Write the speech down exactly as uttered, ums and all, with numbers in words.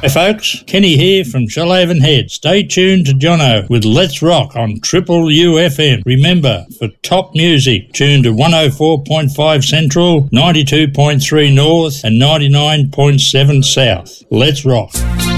Hey folks, Kenny here from Shoalhaven Head. Stay tuned to Jono with Let's Rock on Triple U F M. Remember, for top music, tune to one oh four point five Central, ninety-two point three North and ninety-nine point seven South. Let's rock.